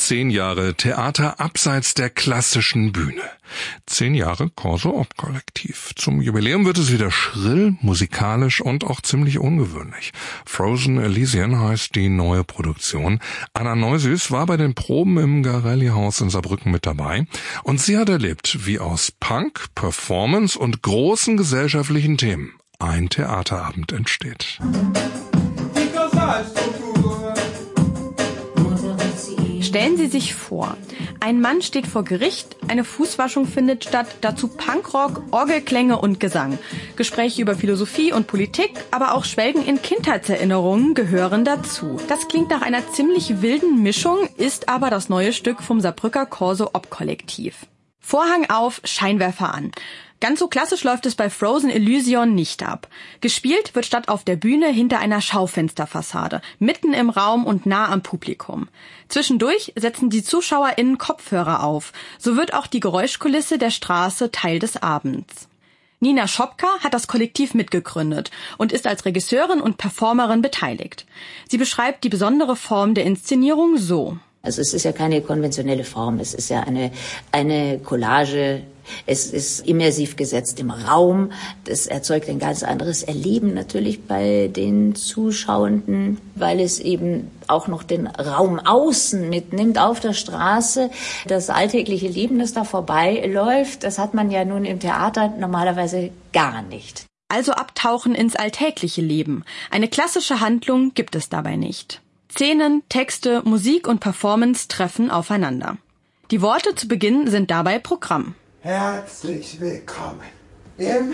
10 Jahre Theater abseits der klassischen Bühne. 10 Jahre Corso Op Kollektiv. Zum Jubiläum wird es wieder schrill, musikalisch und auch ziemlich ungewöhnlich. Frozen Elysian heißt die neue Produktion. Anna Neusüß war bei den Proben im Garelli-Haus in Saarbrücken mit dabei und sie hat erlebt, wie aus Punk, Performance und großen gesellschaftlichen Themen ein Theaterabend entsteht. Stellen Sie sich vor, ein Mann steht vor Gericht, eine Fußwaschung findet statt, dazu Punkrock, Orgelklänge und Gesang. Gespräche über Philosophie und Politik, aber auch Schwelgen in Kindheitserinnerungen gehören dazu. Das klingt nach einer ziemlich wilden Mischung, ist aber das neue Stück vom Saarbrücker Corso Op Kollektiv. Vorhang auf, Scheinwerfer an. Ganz so klassisch läuft es bei Frozen Elysian nicht ab. Gespielt wird statt auf der Bühne hinter einer Schaufensterfassade, mitten im Raum und nah am Publikum. Zwischendurch setzen die ZuschauerInnen Kopfhörer auf. So wird auch die Geräuschkulisse der Straße Teil des Abends. Nina Schopka hat das Kollektiv mitgegründet und ist als Regisseurin und Performerin beteiligt. Sie beschreibt die besondere Form der Inszenierung so. Also es ist ja keine konventionelle Form, es ist ja eine Collage, es ist immersiv gesetzt im Raum, das erzeugt ein ganz anderes Erleben natürlich bei den Zuschauenden, weil es eben auch noch den Raum außen mitnimmt auf der Straße. Das alltägliche Leben, das da vorbeiläuft, das hat man ja nun im Theater normalerweise gar nicht. Also abtauchen ins alltägliche Leben. Eine klassische Handlung gibt es dabei nicht. Szenen, Texte, Musik und Performance treffen aufeinander. Die Worte zu Beginn sind dabei Programm. Herzlich willkommen im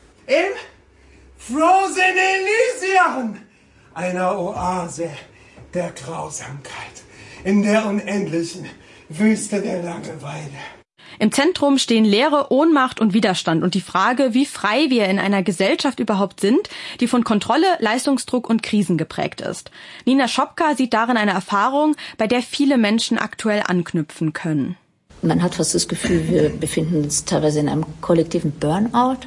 Frozen Elysian, einer Oase der Grausamkeit, in der unendlichen Wüste der Langeweile. Im Zentrum stehen Leere, Ohnmacht und Widerstand und die Frage, wie frei wir in einer Gesellschaft überhaupt sind, die von Kontrolle, Leistungsdruck und Krisen geprägt ist. Nina Schopka sieht darin eine Erfahrung, bei der viele Menschen aktuell anknüpfen können. Man hat fast das Gefühl, wir befinden uns teilweise in einem kollektiven Burnout.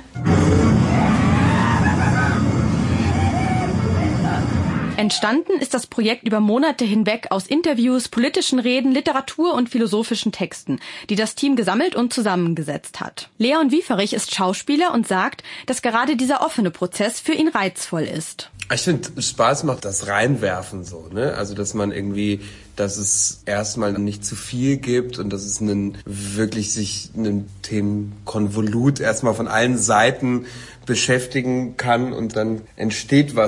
Entstanden ist das Projekt über Monate hinweg aus Interviews, politischen Reden, Literatur und philosophischen Texten, die das Team gesammelt und zusammengesetzt hat. Leon Wieferich ist Schauspieler und sagt, dass gerade dieser offene Prozess für ihn reizvoll ist. Ich finde, Spaß macht das Reinwerfen so, ne? Also, dass es erstmal nicht zu viel gibt und dass es wirklich sich einem Themenkonvolut erstmal von allen Seiten beschäftigen kann und dann entsteht was.